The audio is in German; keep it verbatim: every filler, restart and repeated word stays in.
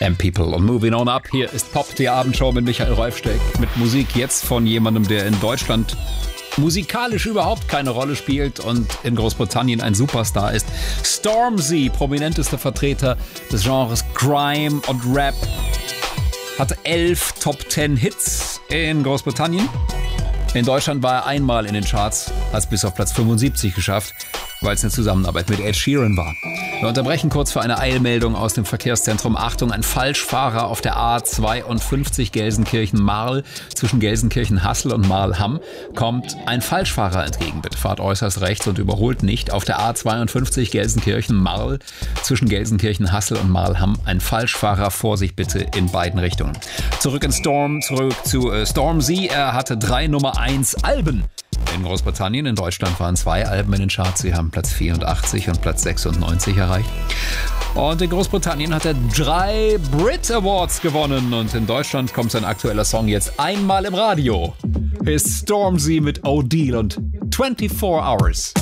And People. Und moving on up, hier ist Pop, die Abendshow mit Michael Rolfsteck. Mit Musik jetzt von jemandem, der in Deutschland musikalisch überhaupt keine Rolle spielt und in Großbritannien ein Superstar ist. Stormzy, prominentester Vertreter des Genres Grime und Rap, hatte elf Top zehn Hits in Großbritannien. In Deutschland war er einmal in den Charts, hat es bis auf Platz fünfundsiebzig geschafft, weil es eine Zusammenarbeit mit Ed Sheeran war. Wir unterbrechen kurz für eine Eilmeldung aus dem Verkehrszentrum. Achtung, ein Falschfahrer auf der A zweiundfünfzig Gelsenkirchen-Marl zwischen Gelsenkirchen-Hassel und Marl-Hamm kommt ein Falschfahrer entgegen. Bitte fahrt äußerst rechts und überholt nicht. Auf der A zweiundfünfzig Gelsenkirchen-Marl zwischen Gelsenkirchen-Hassel und Marl-Hamm ein Falschfahrer. Vorsicht bitte in beiden Richtungen. Zurück in Storm, zurück zu äh, Stormzy. Er hatte drei Nummer eins Alben in Großbritannien. In Deutschland waren zwei Alben in den Charts. Sie haben Platz vierundachtzig und Platz sechsundneunzig erreicht. Und in Großbritannien hat er drei Brit Awards gewonnen. Und in Deutschland kommt sein aktueller Song jetzt einmal im Radio. Hier ist Stormzy mit O'Deal und vierundzwanzig Hours.